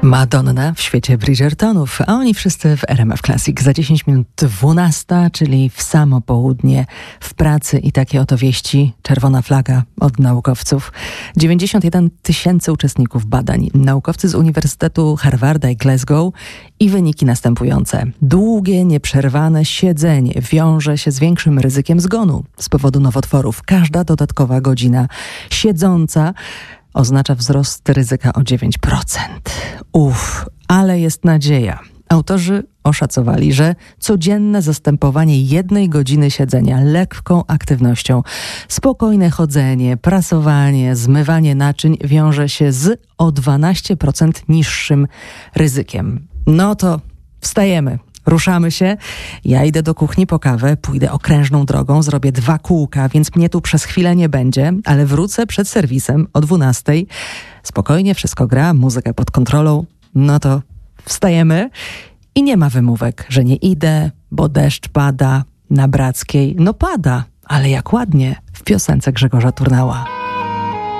Madonna w świecie Bridgertonów, a oni wszyscy w RMF Classic. Za 10 minut 12, czyli w samo południe, w pracy i takie oto wieści. Czerwona flaga od naukowców. 91 000 uczestników badań. Naukowcy z Uniwersytetu Harvarda i Glasgow i wyniki następujące. Długie, nieprzerwane siedzenie wiąże się z większym ryzykiem zgonu z powodu nowotworów. Każda dodatkowa godzina siedząca oznacza wzrost ryzyka o 9%. Ale jest nadzieja. Autorzy oszacowali, że codzienne zastępowanie 1 godziny siedzenia lekką aktywnością, spokojne chodzenie, prasowanie, zmywanie naczyń wiąże się z o 12% niższym ryzykiem. No to wstajemy. Ruszamy się. Ja idę do kuchni po kawę, pójdę okrężną drogą, zrobię 2 kółka, więc mnie tu przez chwilę nie będzie, ale wrócę przed serwisem o 12:00. Spokojnie, wszystko gra, muzyka pod kontrolą. No to wstajemy i nie ma wymówek, że nie idę, bo deszcz pada na Brackiej. No pada, ale jak ładnie w piosence Grzegorza Turnała.